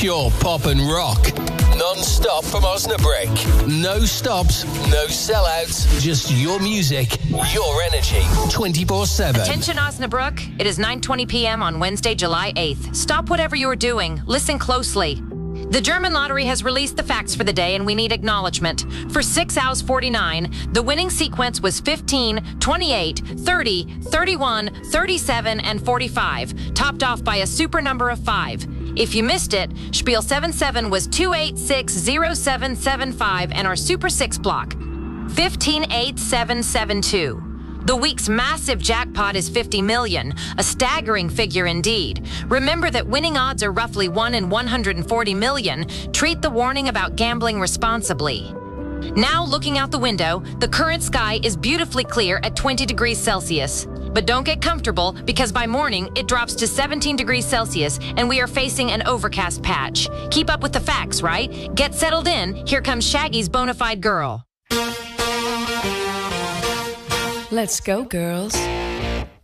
Pure pop and rock. Non-stop from Osnabrück. No stops, no sellouts. Just your music, your energy. 24/7. Attention Osnabrück. It is 9:20 p.m. on Wednesday, July 8th. Stop whatever you are doing. Listen closely. The German lottery has released the facts for the day, and we need acknowledgement. For 6 hours 49, the winning sequence was 15, 28, 30, 31, 37, and 45, topped off by a super number of 5. If you missed it, Spiel 77 was 2860775, and our Super 6 block, 158772. The week's massive jackpot is 50 million, a staggering figure indeed. Remember that winning odds are roughly 1 in 140 million. Treat the warning about gambling responsibly. Now, looking out the window, the current sky is beautifully clear at 20 degrees Celsius. But don't get comfortable, because by morning, it drops to 17 degrees Celsius, and we are facing an overcast patch. Keep up with the facts, right? Get settled in. Here comes Shaggy's Bonafide Girl. Let's go, girls.